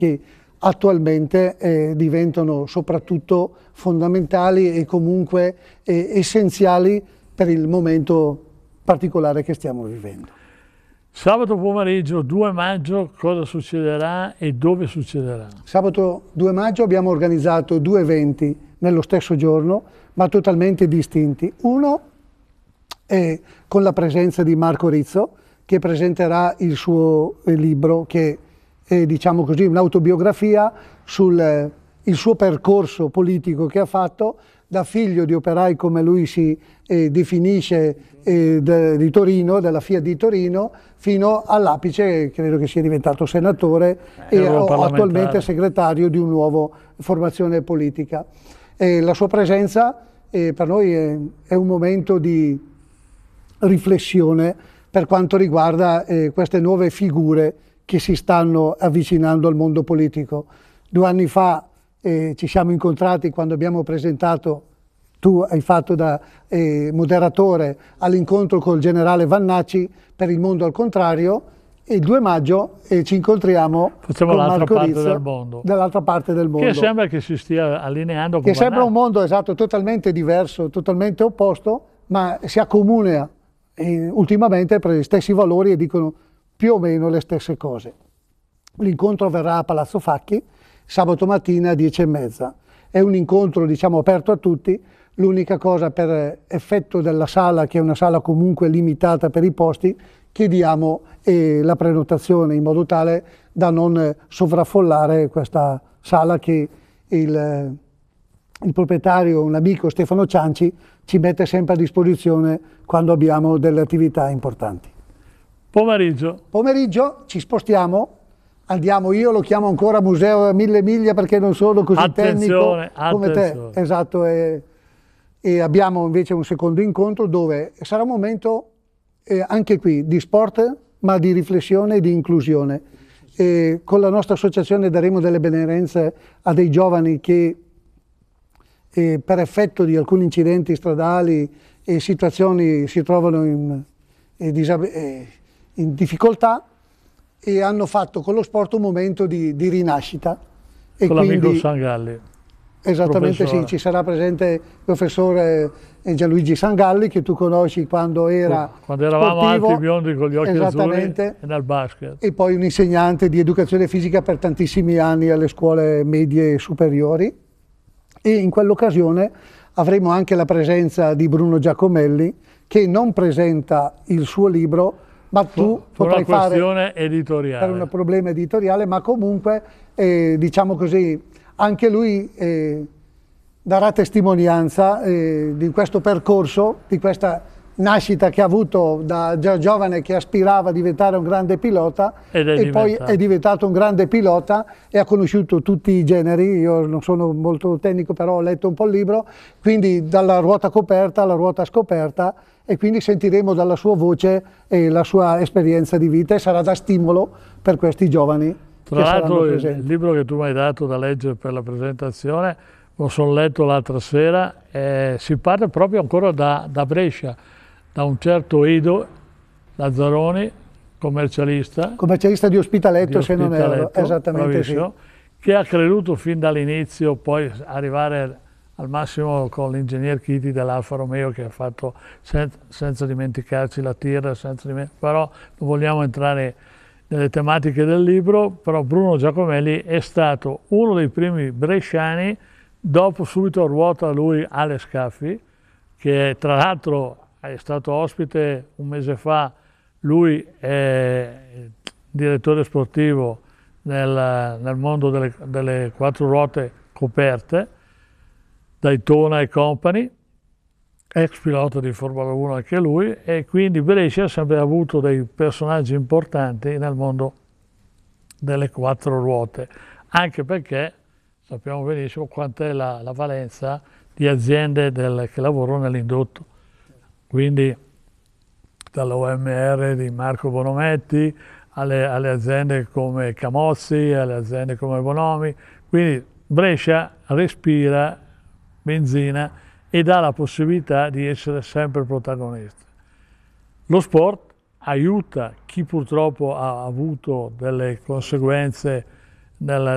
che attualmente diventano soprattutto fondamentali e comunque essenziali per il momento particolare che stiamo vivendo. Sabato pomeriggio 2 maggio cosa succederà e dove succederà? Sabato 2 maggio abbiamo organizzato 2 eventi nello stesso giorno, ma totalmente distinti. Uno è con la presenza di Marco Rizzo, che presenterà il suo libro, che è, diciamo così, un'autobiografia sul il suo percorso politico che ha fatto da figlio di operai, come lui si definisce, di Torino, della Fiat di Torino, fino all'apice, credo che sia diventato senatore e attualmente segretario di una nuova formazione politica. La sua presenza per noi è un momento di riflessione per quanto riguarda queste nuove figure che si stanno avvicinando al mondo politico. 2 anni fa ci siamo incontrati quando abbiamo presentato, tu hai fatto da moderatore all'incontro col generale Vannacci per il mondo al contrario, e il 2 maggio ci incontriamo con Marco Rizzo dall'altra parte del mondo. Che sembra che si stia allineando con Che sembra un mondo, esatto, totalmente diverso, totalmente opposto, ma si accomuna ultimamente per gli stessi valori e dicono più o meno le stesse cose. L'incontro avverrà a Palazzo Facchi sabato mattina alle 10:30. È un incontro, diciamo, aperto a tutti. L'unica cosa, per effetto della sala, che è una sala comunque limitata per i posti, chiediamo la prenotazione in modo tale da non sovraffollare questa sala che il proprietario, un amico, Stefano Cianci, ci mette sempre a disposizione quando abbiamo delle attività importanti. Pomeriggio ci spostiamo, andiamo, io lo chiamo ancora Museo a 1000 miglia perché non sono così tecnico come te. Esatto, e abbiamo invece un secondo incontro dove sarà un momento anche qui di sport, ma di riflessione e di inclusione. Con la nostra associazione daremo delle benemerenze a dei giovani che per effetto di alcuni incidenti stradali e situazioni si trovano in difficoltà e hanno fatto con lo sport un momento di rinascita. Con l'amico Sangalli. Esattamente, sì, ci sarà presente il professore Gianluigi Sangalli, che tu conosci quando era quando eravamo sportivo, alti biondi con gli occhi azzurri e nel basket. E poi un insegnante di educazione fisica per tantissimi anni alle scuole medie e superiori. E in quell'occasione avremo anche la presenza di Bruno Giacomelli, che non presenta il suo libro, ma tu potrai fare editoriale. Per un problema editoriale, ma comunque diciamo così, anche lui darà testimonianza di questo percorso, di questa nascita che ha avuto da giovane che aspirava a diventare un grande pilota poi è diventato un grande pilota e ha conosciuto tutti i generi. Io non sono molto tecnico, però ho letto un po' il libro, quindi dalla ruota coperta alla ruota scoperta, e quindi sentiremo dalla sua voce la sua esperienza di vita e sarà da stimolo per questi giovani. Tra l'altro il libro che tu mi hai dato da leggere per la presentazione lo sono letto l'altra sera, si parte proprio ancora da Brescia, da un certo Edo Lazzaroni, commercialista di Ospitaletto, se non erro, esattamente, sì, che ha creduto fin dall'inizio, poi arrivare al massimo con l'ingegner Chiti dell'Alfa Romeo, che ha fatto, senza dimenticarci la Tir, però non vogliamo entrare nelle tematiche del libro. Però Bruno Giacomelli è stato uno dei primi bresciani, dopo subito a ruota lui Ale Scaffi, che tra l'altro è stato ospite un mese fa. Lui è direttore sportivo nel mondo delle 4 ruote coperte, Daytona e Company, ex pilota di Formula 1 anche lui, e quindi Brescia ha sempre avuto dei personaggi importanti nel mondo delle 4 ruote, anche perché sappiamo benissimo quant'è la valenza di aziende che lavorano nell'indotto. Quindi dall'OMR di Marco Bonometti alle aziende come Camozzi, alle aziende come Bonomi. Quindi Brescia respira benzina e dà la possibilità di essere sempre protagonista. Lo sport aiuta chi purtroppo ha avuto delle conseguenze